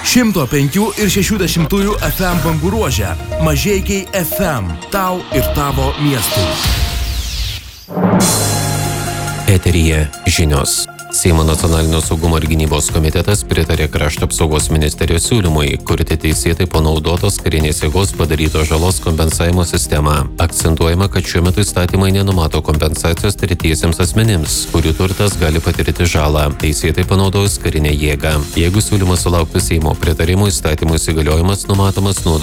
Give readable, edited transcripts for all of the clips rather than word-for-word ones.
105 ir 60 FM bangų ruože. Mažeikiai FM. Tau ir tavo miestui. Eteryje žinios. Seimo nacionalinio saugumo ir gynybos komitetas pritarė Krašto apsaugos ministerijos siūlymui kurti teisėtai panaudotos karinės jėgos padarytos žalos kompensavimo sistemą. Akcentuojama, kad šiuo metu įstatymai nenumato kompensacijos tretiesiems asmenims, kurių turtas gali patirti žalą, teisėtai panaudojus karinę jėgą. Jeigu siūlymas sulauktų Seimo pritarimo, įstatymų įsigaliojimas numatomas nuo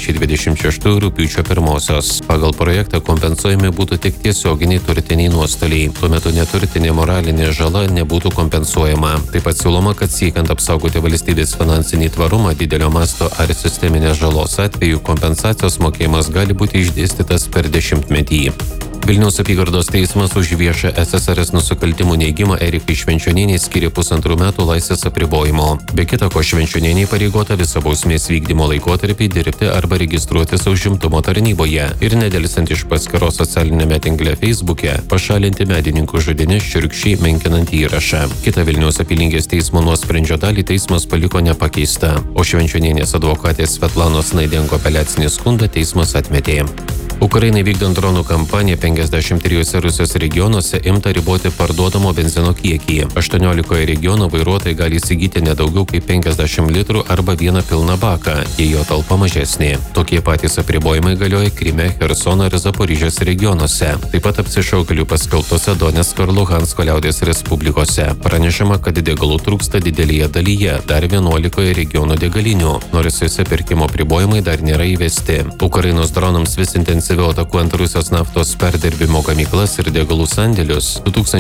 2026 rugpjūčio 1. Pagal projektą kompensuojami būtų tik tiesioginiai turtiniai nuostoliai. Tuo metu neturtinė moralinė žala nebūtų kompensuojama. Taip pat siūloma, kad siekiant apsaugoti valstybės finansinį tvarumą didelio masto ar sisteminės žalos atveju kompensacijos mokėjimas gali būti išdėstytas per 10-metį. Vilniaus apygardos teismas už viešą SSRS nusikaltimų neigimą Erikai Švenčionienei skyrė 1,5 metų laisvės apribojimo. Be kita ko, Švenčionienei pareigota visą bausmės vykdymo laikotarpį dirbti arba registruotis užimtumo tarnyboje ir nedelsiant iš paskyros socialinėme tinkle Facebook'e pašalinti medininkų žudynės šiurkščiai menkinant įrašą. Kita Vilniaus apylinkės teismo nuosprendžio dalį teismas paliko nepakeistą, o Švenčionienės advokatės Svetlanos Naidenko apeliacinį skundą teismas atmetė. Ukrainai vykdant dronų kampaniją 53 Rusijos regionuose imta riboti parduodamo benzino kiekį. 18 regionų vairuotojai gali įsigyti nedaugiau kaip 50 litrų arba vieną pilną baką, jei jo talpa mažesnė. Tokie patys apribojimai galioja Kryme, Chersono ir Zaporižės regionuose. Taip pat apsišaukėlių paskelbtose Donecko ir Luhansko liaudies respublikose. Pranešama, kad degalų trūksta didelėje dalyje, dar 11 regionų degalinių, nors juose pirkimo apribojimai dar nėra įvesti. Ukrainos dronams vis intensyviau atakuojant Rusijos naftos perdirbimo gamyklas ir degalų sandėlius,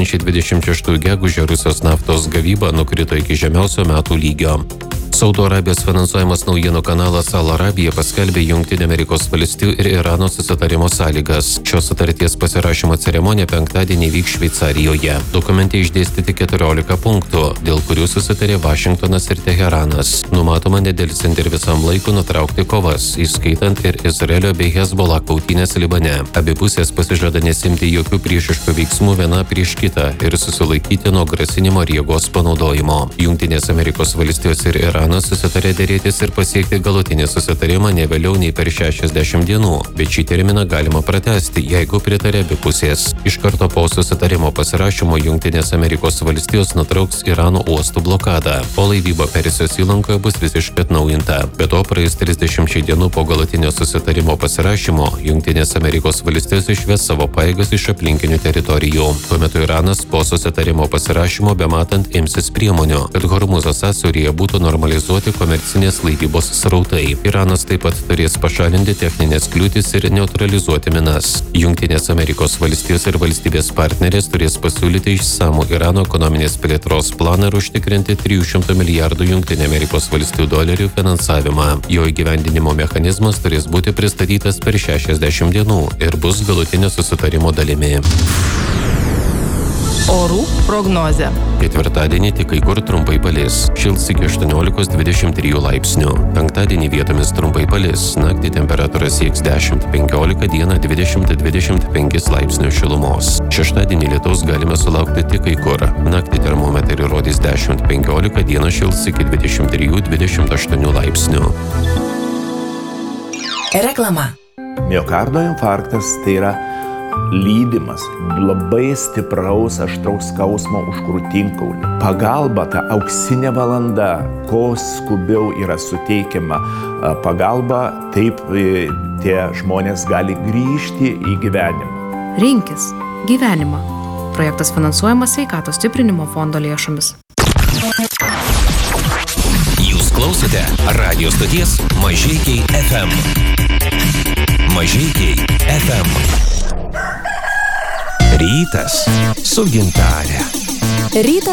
2026 gegužę Rusijos naftos gavyba nukrito iki žemiausio metų lygio. Saudo Arabijos finansuojamas naujienų kanalas Al Arabija paskelbė Jungtinių Amerikos valstijų ir Irano susitarimo sąlygas. Šios sutarties pasirašymo ceremonija penktadienį vyks Šveicarijoje. Dokumente išdėstyti 14 punktų, dėl kurių susitarė Vašingtonas ir Teheranas. Numatoma nedelsiant ir visam laikui nutraukti kovas, įskaitant ir Izraelio bei Hezbollah kautynės Libane. Abi pusės pasižada nesimti jokių priešiškų veiksmų viena prieš kitą ir susilaikyti nuo grasinimo ir jėgos panaudojimo. Jungtinės Amerikos valstijos ir Iranas susitarė dėrėtis ir pasiekti galutinį susitarimą ne vėliau nei per 60 dienų, bet šį terminą galima pratęsti, jeigu pritarė abi pusės. Iš karto po susitarimo pasirašymo Jungtinės Amerikos valstijos nutrauks Irano uostų blokadą, o laivyba Persijos įlankoje bus visiškai atnaujinta. Be to, praėjus 30 dienų po galutinio susitarimo pasirašymo, Jungtinės Amerikos valstijos išves savo pajėgas iš aplinkinių teritorijų. Tuo metu Iranas po susitarimo pasirašymo bematant imsis priemonių, kad Hormuzo sąsiauryje būtų normalizuoti komercinės laivybos srautai. Iranas taip pat turės pašalinti techninės kliūtis ir neutralizuoti minas. Jungtinės Amerikos valstijos ir valstybės partnerės turės pasiūlyti išsamų Irano ekonominės plėtros planą ir užtikrinti 300 milijardų Jungtinių Amerikos valstijų dolerių finansavimą. Jo įgyvendinimo mechanizmas turės būti pristatytas per 60 dienų ir bus galutinio susitarimo dalimi. Orų prognozė. Ketvirtadienį tik kai kur trumpai palis. Šils iki 18-23 laipsnių. Penktadienį vietomis trumpai palis. Naktį temperatūra sieks 10-15, dieną 20-25 laipsnių šilumos. Šeštadienį lietaus galime sulaukti tik kai kur. Naktį termometrai rodys 10-15, dieną šils iki 23-28 laipsnių. Reklama. Miokardo infarktas tai yra lydimas labai stipraus aštraus skausmo už krūtinkaulį. Pagalba, ta auksinė valanda, kuo skubiau yra suteikiama pagalba, taip tie žmonės gali grįžti į gyvenimą. Rinkis gyvenimą. Projektas finansuojamas Sveikatos stiprinimo fondo lėšomis. Jūs klausote radio stoties Mažeikiai FM. Mažeikiai FM. Rytas su Gintare. Rytas